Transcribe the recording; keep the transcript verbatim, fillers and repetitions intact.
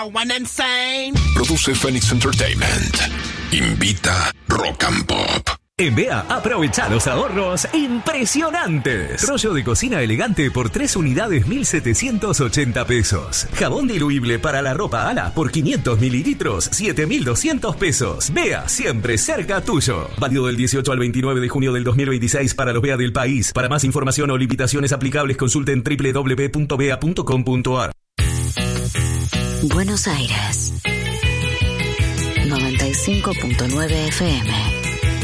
Produce Phoenix Entertainment. Invita Rock and Pop. En B E A, aprovecha los ahorros impresionantes. Rollo de cocina elegante por tres unidades, mil setecientos ochenta pesos. Jabón diluible para la ropa ala por quinientos mililitros, siete mil doscientos pesos. B E A, siempre cerca tuyo. Válido del dieciocho al veintinueve de junio del dos mil veintiséis para los B E A del país. Para más información o limitaciones aplicables, consulten doble u doble u doble u punto bea punto com punto a r. Buenos Aires, noventa y cinco punto nueve F M.